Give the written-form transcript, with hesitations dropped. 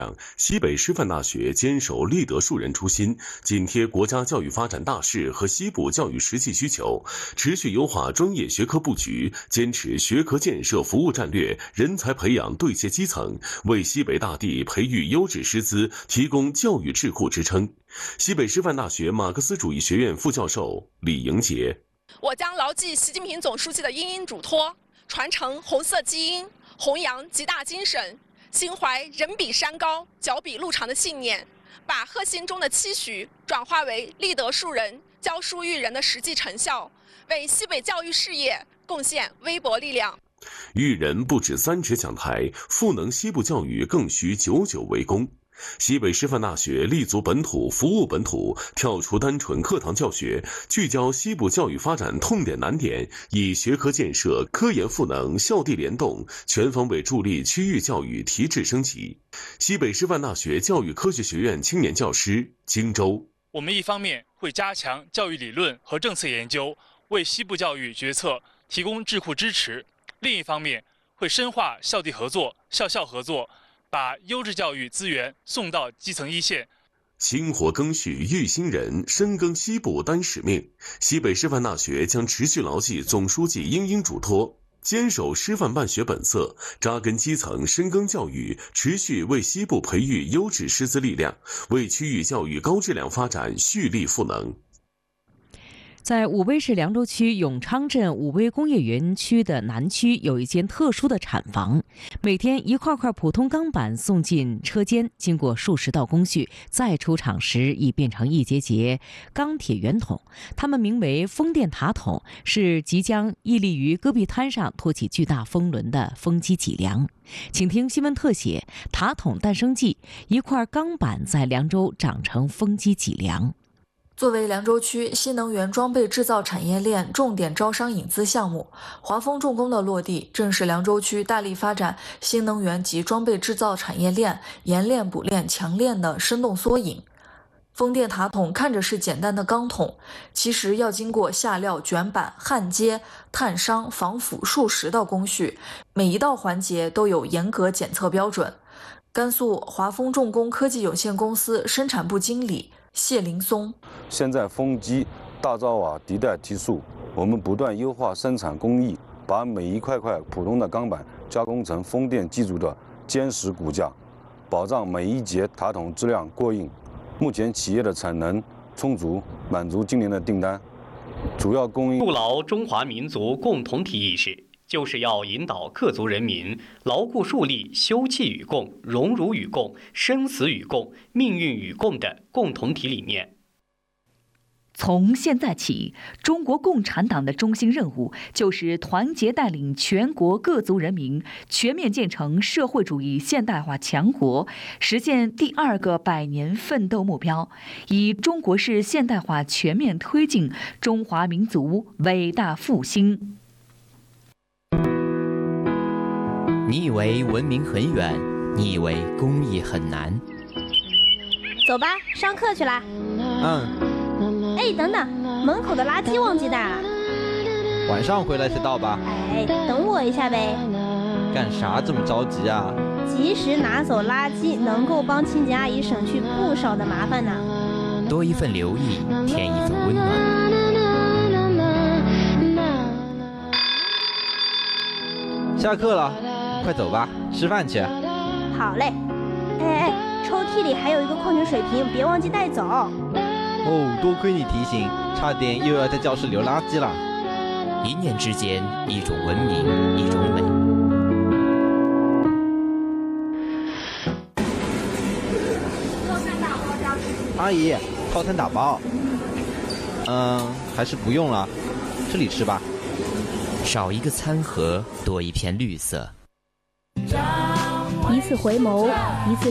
西北师范大学坚守立德树人初心，紧贴国家教育发展大势和西部教育实际需求，持续优化专业学科布局，坚持学科建设服务战略，人才培养对接基层，为西北大地培育优质师资提供教育智库支撑。西北师范大学马克思主义学院副教授李迎杰： 我将牢记习近平总书记的殷殷嘱托，传承红色基因，弘扬吉大精神，心怀人比山高，脚比路长的信念，把贺心中的期许转化为立德树人、教书育人的实际成效，为西北教育事业贡献微薄力量。 育人不止3尺讲台，赋能西部教育更需久久为功。西北师范大学立足本土，服务本土，跳出单纯课堂教学，聚焦西部教育发展痛点难点，以学科建设、科研赋能、校地联动，全方位助力区域教育提质升级。西北师范大学教育科学学院青年教师荆州： 我们一方面会加强教育理论和政策研究，为西部教育决策提供智库支持；另一方面会深化校地合作、校校合作，把优质教育资源送到基层一线。 薪火更续育新人，深耕西部担使命。西北师范大学将持续牢记总书记殷殷嘱托，坚守师范办学本色，扎根基层，深耕教育，持续为西部培育优质师资力量，为区域教育高质量发展蓄力赋能。 在武威市凉州区永昌镇武威工业园区的南区有一间特殊的产房，每天一块块普通钢板送进车间，经过数十道工序，再出厂时已变成一节节钢铁圆筒。它们名为风电塔筒，是即将屹立于戈壁滩上托起巨大风轮的风机脊梁。请听新闻特写：塔筒诞生记，一块钢板在凉州长成风机脊梁。 作为凉州区新能源装备制造产业链重点招商引资项目，华丰重工的落地正是凉州区大力发展新能源及装备制造产业链研炼补炼强炼的生动缩影。风电塔筒看着是简单的钢筒，其实要经过下料卷板、焊接、碳商、防腐数十道工序，每一道环节都有严格检测标准。甘肃华丰重工科技有限公司生产部经理谢林松： 现在风机、大灶瓦迭代提速，我们不断优化生产工艺，把每一块块普通的钢板加工成风电机组的坚实骨架，保障每一节塔筒质量过硬。目前企业的产能充足，满足今年的订单。主要供应筑牢中华民族共同体意识，就是要引导各族人民牢固树立休戚与共、荣辱与共、生死与共、命运与共的共同体理念。 从现在起，中国共产党的中心任务就是团结带领全国各族人民全面建成社会主义现代化强国，实现第2个100年奋斗目标，以中国式现代化全面推进中华民族伟大复兴。 你以为文明很远，你以为公益很难。 走吧，上课去啦。哎，等等，门口的垃圾忘记带了。 晚上回来才倒吧。 哎，等我一下呗。 干啥这么着急啊？ 及时拿走垃圾，能够帮清洁阿姨省去不少的麻烦呢。 多一份留意，添一份温暖。 下课了，快走吧，吃饭去。 好嘞。哎，抽屉里还有一个矿泉水瓶，别忘记带走。 哦，多亏你提醒，差点又要在教室留垃圾了。 一念之间，一种文明，一种美。 阿姨，套餐打包。还是不用了，这里吃吧。 少一个餐盒，多一片绿色。 一次回眸，一次